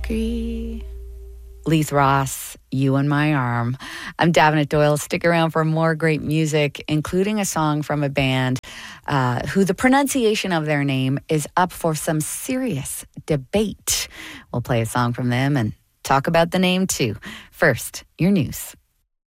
Mercury. Leith Ross, You and My Arm. I'm Davenant Doyle. Stick around for more great music, including a song from a band who the pronunciation of their name is up for some serious debate. We'll play a song from them and talk about the name too. First, your news.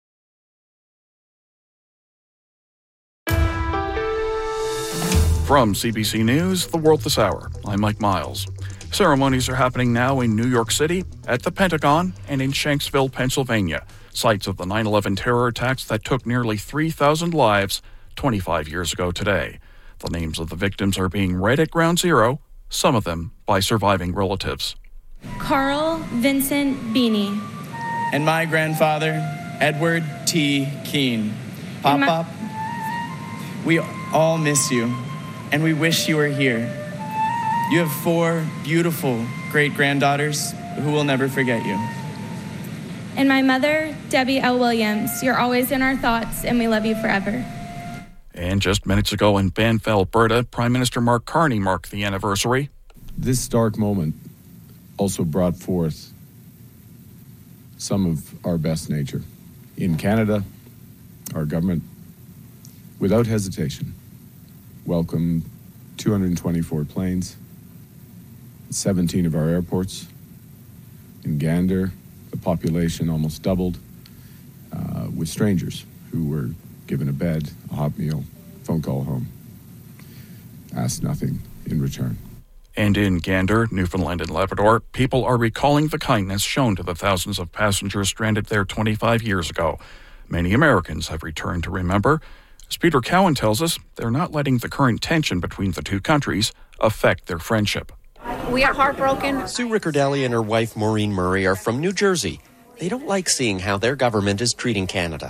From CBC News, The World This Hour, I'm Mike Miles. Ceremonies are happening now in New York City, at the Pentagon, and in Shanksville, Pennsylvania, sites of the 9/11 terror attacks that took nearly 3,000 lives 25 years ago today. The names of the victims are being read at Ground Zero, some of them by surviving relatives. Carl Vincent Beanie. And my grandfather, Edward T. Keene. Pop-Pop, we all miss you, and we wish you were here. You have 4 beautiful great-granddaughters who will never forget you. And my mother, Debbie L. Williams. You're always in our thoughts, and we love you forever. And just minutes ago in Banff, Alberta, Prime Minister Mark Carney marked the anniversary. This stark moment also brought forth some of our best nature. In Canada, our government, without hesitation, welcomed 224 planes, 17 of our airports. In Gander, the population almost doubled, with strangers who were given a bed, a hot meal, phone call home. Asked nothing in return. And in Gander, Newfoundland and Labrador, people are recalling the kindness shown to the thousands of passengers stranded there 25 years ago. Many Americans have returned to remember. As Peter Cowan tells us, they're not letting the current tension between the two countries affect their friendship. We are heartbroken. Sue Riccardelli and her wife Maureen Murray are from New Jersey. They don't like seeing how their government is treating Canada.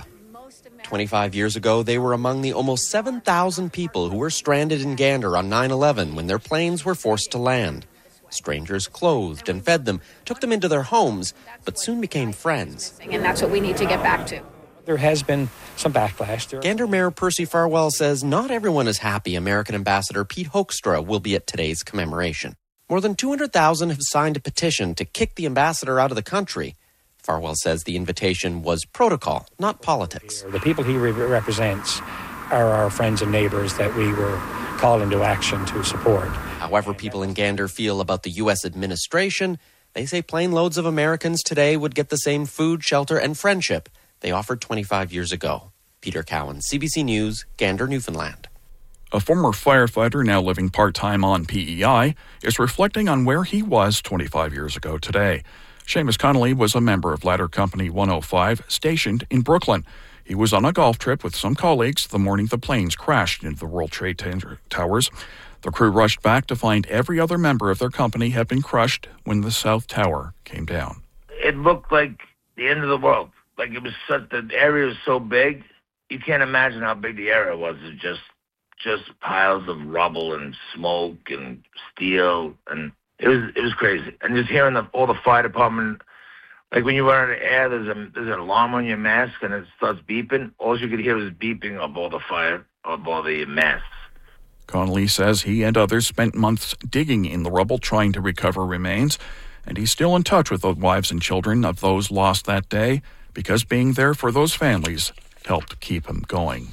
25 years ago, they were among the almost 7,000 people who were stranded in Gander on 9/11 when their planes were forced to land. Strangers clothed and fed them, took them into their homes, but soon became friends. And that's what we need to get back to. There has been some backlash. Gander Mayor Percy Farwell says not everyone is happy American Ambassador Pete Hoekstra will be at today's commemoration. More than 200,000 have signed a petition to kick the ambassador out of the country. Farwell says the invitation was protocol, not politics. The people he represents are our friends and neighbors that we were called into action to support. However people in Gander feel about the U.S. administration, they say plane loads of Americans today would get the same food, shelter, and friendship they offered 25 years ago. Peter Cowan, CBC News, Gander, Newfoundland. A former firefighter now living part-time on PEI is reflecting on where he was 25 years ago today. Seamus Connolly was a member of Ladder Company 105 stationed in Brooklyn. He was on a golf trip with some colleagues the morning the planes crashed into the World Trade Towers. The crew rushed back to find every other member of their company had been crushed when the South Tower came down. It looked like the end of the world. Like it was the area was so big, you can't imagine how big the area was. It was just piles of rubble and smoke and steel, and it was crazy. And just hearing all the fire department, like when you run out of air, there's an alarm on your mask and it starts beeping. All you could hear was beeping of all the fire, of all the masks. Connolly says he and others spent months digging in the rubble trying to recover remains, and he's still in touch with the wives and children of those lost that day because being there for those families helped keep him going.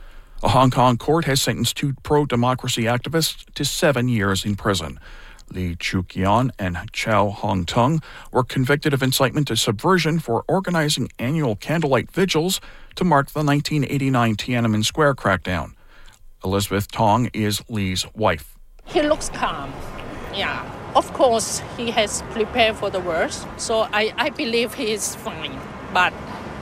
A Hong Kong court has sentenced 2 pro-democracy activists to 7 years in prison. Li Chuqian and Chow Hong Tung were convicted of incitement to subversion for organizing annual candlelight vigils to mark the 1989 Tiananmen Square crackdown. Elizabeth Tong is Li's wife. He looks calm. Yeah, of course, he has prepared for the worst, so I believe he is fine, but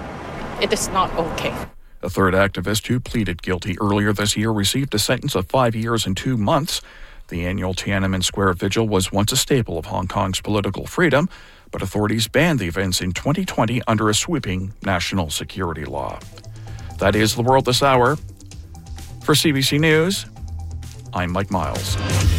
it is not okay. A third activist who pleaded guilty earlier this year received a sentence of 5 years and 2 months. The annual Tiananmen Square vigil was once a staple of Hong Kong's political freedom, but authorities banned the events in 2020 under a sweeping national security law. That is The World This Hour. For CBC News, I'm Mike Miles.